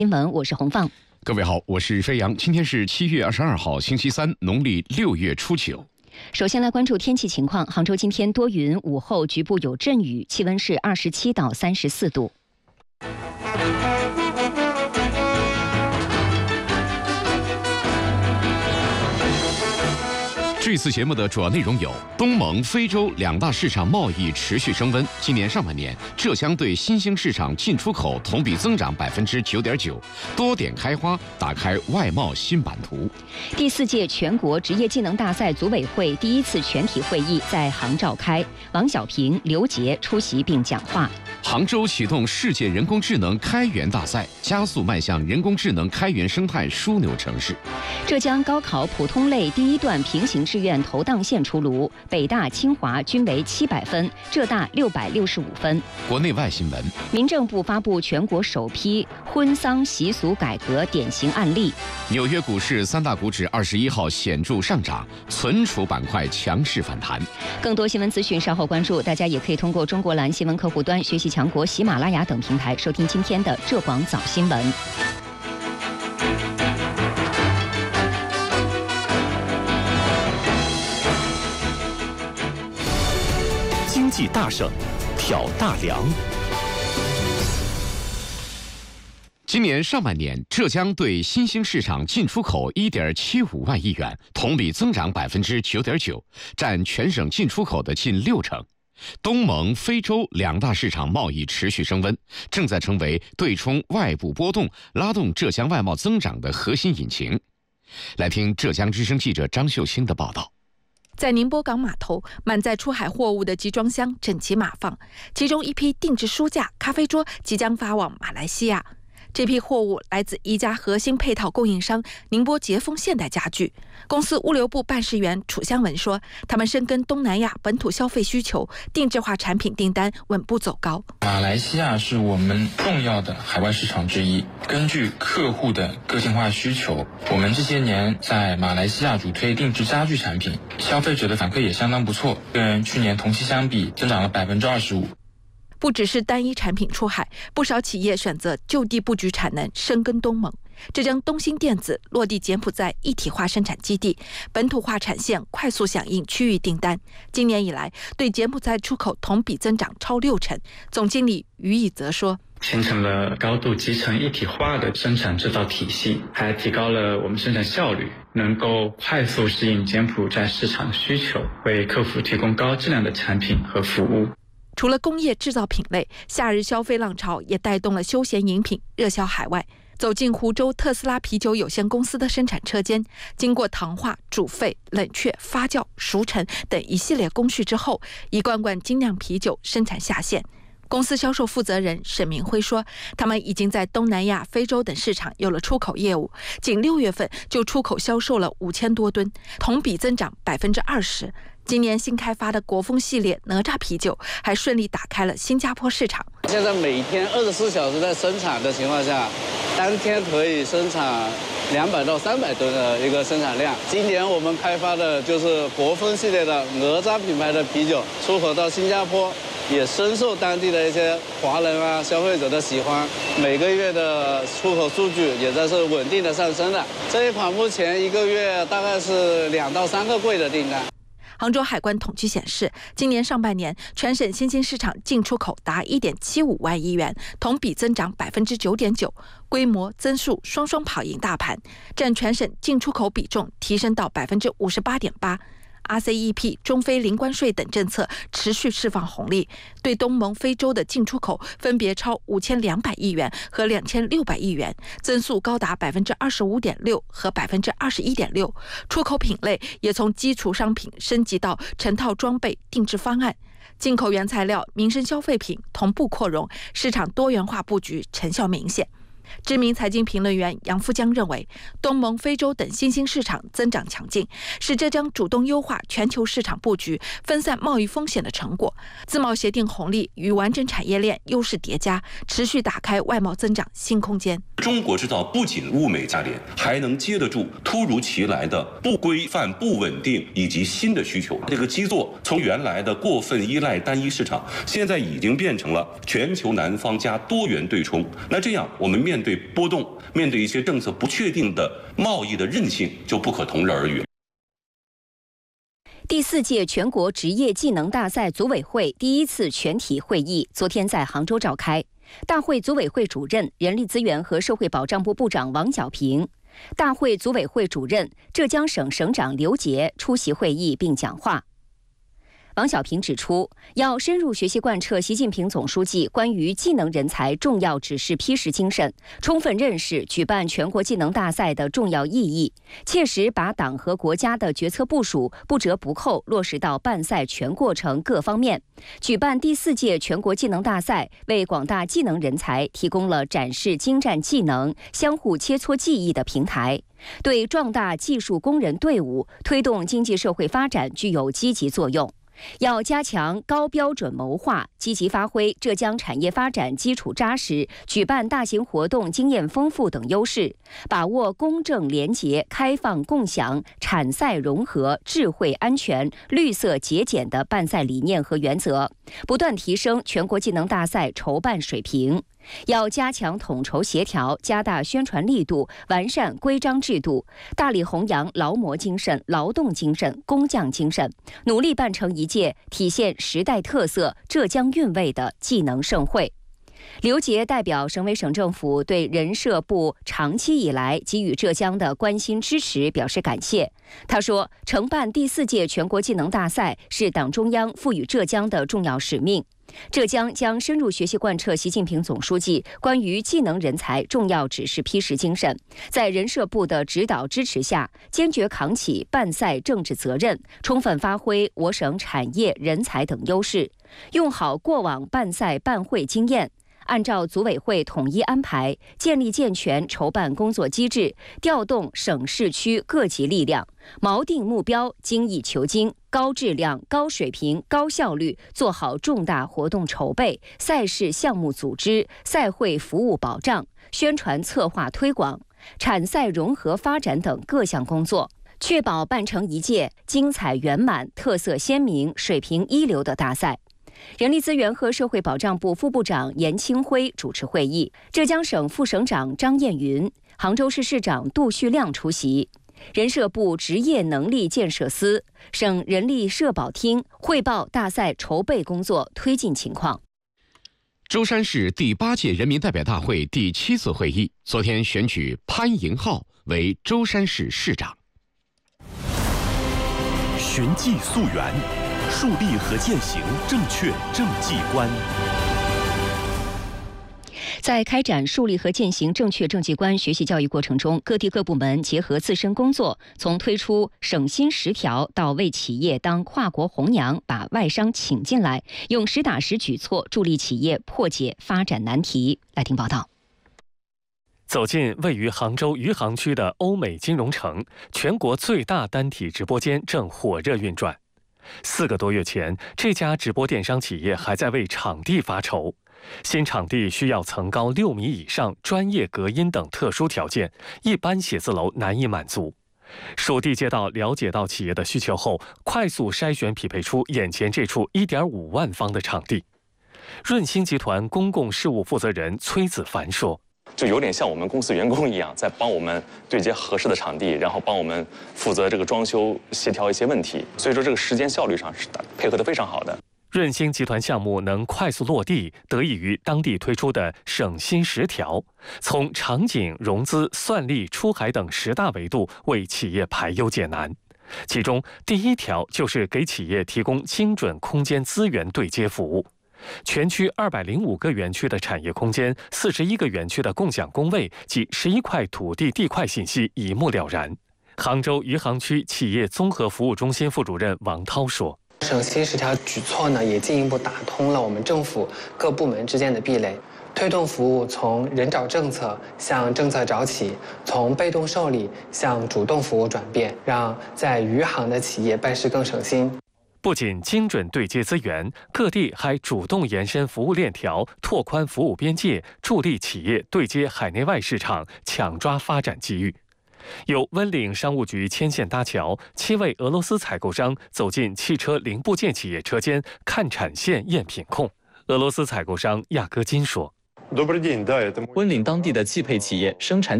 新闻，我是洪放。 各位好，我是飞扬。今天是7月22号，星期三，农历6月初9。 首先来关注天气情况。杭州今天多云，午后局部有阵雨，气温是27到34度。 这次节目的主要内容有：东盟、非洲两大市场贸易持续升温。今年上半年，浙江对新兴市场进出口同比增长9.9%，多点开花，打开外贸新版图。 第4届全国职业技能大赛组委会第1次全体会议在杭召开，王小平、刘杰出席并讲话。 杭州启动世界人工智能开源大赛，加速迈向人工智能开源生态枢纽城市。 浙江高考普通类第1段平行志愿投档线出炉，北大、清华均为700分，浙大665分。 国内外新闻： 民政部发布全国首批婚丧习俗改革典型案例。 纽约股市3大股指21号显著上涨，存储板块强势反弹。 更多新闻资讯稍后关注，大家也可以通过中国蓝新闻客户端、学习强国、喜马拉雅等平台收听今天的浙广早新闻。 经济大省，挑大梁。 今年上半年，浙江对新兴市场进出口1.75万亿元，同比增长9.9%，占全省进出口的近60%。东盟、非洲两大市场贸易持续升温，正在成为对冲外部波动、拉动浙江外贸增长的核心引擎。来听浙江之声记者张秀清的报道。 在宁波港码头，满载出海货物的集装箱整齐码放，其中一批定制书架、咖啡桌即将发往马来西亚。这批货物来自一家核心配套供应商宁波捷丰现代家具。公司物流部办事员楚香文说，他们深耕东南亚本土消费需求，定制化产品订单稳步走高。 马来西亚是我们重要的海外市场之一，根据客户的个性化需求，我们这些年在马来西亚主推定制家具产品，消费者的反馈也相当不错，跟去年同期相比增长了25%。 不只是单一产品出海，不少企业选择就地布局产能，深耕东盟。浙江东兴电子落地柬埔寨一体化生产基地，本土化产线快速响应区域订单。今年以来，对柬埔寨出口同比增长超60%。总经理于以则说， 形成了高度集成一体化的生产制造体系，还提高了我们生产效率，能够快速适应柬埔寨市场的需求，为客户提供高质量的产品和服务。 除了工业制造品类，夏日消费浪潮也带动了休闲饮品热销海外。走进湖州特斯拉啤酒有限公司的生产车间，经过糖化、煮沸、冷却、发酵、熟成等一系列工序之后，一罐罐精酿啤酒生产下线。公司销售负责人沈明辉说，他们已经在东南亚、非洲等市场有了出口业务，仅6月份就出口销售了5000多吨，同比增长20%。今年新开发的国风系列哪吒啤酒还顺利打开了新加坡市场。 现在每天24小时在生产的情况下，当天可以生产200到300吨的一个生产量。今年我们开发的就是国风系列的哪吒品牌的啤酒，出口到新加坡，也深受当地的一些华人啊消费者的喜欢。每个月的出口数据也在是稳定的上升的。这一款目前1个月大概是2到3个柜的订单。 杭州海关统计显示，今年上半年全省新兴市场进出口达1.75万亿元，同比增长9.9%，规模增速双双跑赢大盘，占全省进出口比重提升到58.8%。RCEP、中非零关税等政策持续释放红利，对东盟、非洲的进出口分别超5200亿元和2600亿元，增速高达25.6%和21.6%。出口品类也从基础商品升级到成套装备、定制方案。进口原材料、民生消费品同步扩容，市场多元化布局成效明显。知名财经评论员杨富江认为，东盟、非洲等新兴市场增长强劲，是浙江主动优化全球市场布局、分散贸易风险的成果。自贸协定红利与完整产业链优势叠加，持续打开外贸增长新空间。 中国制造不仅物美价廉，还能接得住突如其来的不规范、不稳定以及新的需求。这个基座从原来的过分依赖单一市场，现在已经变成了全球南方加多元对冲。那这样，我们面面对波动，面对一些政策不确定的贸易的韧性就不可同日而语。 第4届全国职业技能大赛组委会第1次全体会议昨天在杭州召开。大会组委会主任、人力资源和社会保障部部长王晓平，大会组委会主任浙江省省长刘杰出席会议并讲话。王晓平指出，要深入学习贯彻习近平总书记关于技能人才重要指示批示精神，充分认识举办全国技能大赛的重要意义，切实把党和国家的决策部署不折不扣落实到办赛全过程各方面。举办第4届全国技能大赛，为广大技能人才提供了展示精湛技能、相互切磋技艺的平台，对壮大技术工人队伍、推动经济社会发展具有积极作用。要加强高标准谋划，积极发挥浙江产业发展基础扎实、举办大型活动经验丰富等优势，把握公正廉洁、开放共享、产赛融合、智慧安全、绿色节俭的办赛理念和原则，不断提升全国技能大赛筹办水平。要加强统筹协调，加大宣传力度，完善规章制度，大力弘扬劳模精神、劳动精神、工匠精神，努力办成一届体现时代特色、浙江韵味的技能盛会。刘杰代表省委省政府对人社部长期以来给予浙江的关心支持表示感谢。他说，承办第4届全国技能大赛是党中央赋予浙江的重要使命。浙江将深入学习贯彻习近平总书记关于技能人才重要指示批示精神，在人社部的指导支持下，坚决扛起办赛政治责任，充分发挥我省产业、人才等优势，用好过往办赛办会经验，按照组委会统一安排，建立健全筹办工作机制，调动省市区各级力量，锚定目标，精益求精，高质量、高水平、高效率做好重大活动筹备、赛事项目组织、赛会服务保障、宣传策划推广、产赛融合发展等各项工作，确保办成一届精彩圆满、特色鲜明、水平一流的大赛。人力资源和社会保障部副部长严清辉主持会议，浙江省副省长张艳云、杭州市市长杜旭亮出席。人社部职业能力建设司、省人力社保厅汇报大赛筹备工作推进情况。 舟山市第8届人民代表大会第7次会议昨天选举潘迎浩为舟山市市长。 寻迹溯源，树立和践行正确政绩观。 在开展树立和践行正确政绩观学习教育过程中，各地各部门结合自身工作，从推出省心10条到为企业当跨国红娘，把外商请进来，用实打实举措助力企业破解发展难题。来听报道。 走进位于杭州余杭区的欧美金融城，全国最大单体直播间正火热运转。4个多月前，这家直播电商企业还在为场地发愁。新场地需要层高6米以上、专业隔音等特殊条件，一般写字楼难以满足。属地街道了解到企业的需求后，快速筛选匹配出眼前这处1.5万方的场地。润兴集团公共事务负责人崔子凡说， 就有点像我们公司员工一样，在帮我们对接合适的场地，然后帮我们负责这个装修协调一些问题，所以说这个时间效率上是配合得非常好的。 润兴集团项目能快速落地，得益于当地推出的省心10条，从场景、融资、算力、出海等10大维度为企业排忧解难。其中第1条就是给企业提供精准空间资源对接服务。全区205个园区的产业空间、41个园区的共享工位及11块土地地块信息一目了然。杭州余杭区企业综合服务中心副主任王涛说， 省心10条举措呢，也进一步打通了我们政府各部门之间的壁垒，推动服务从人找政策向政策找企，从被动受理向主动服务转变，让在余杭的企业办事更省心。 不仅精准对接资源，各地还主动延伸服务链条，拓宽服务边界，助力企业对接海内外市场，抢抓发展机遇。由温岭商务局牵线搭桥，7位俄罗斯采购商走进汽车零部件企业车间，看产线、验品控。俄罗斯采购商亚戈金说， 温岭当地的汽配企业生产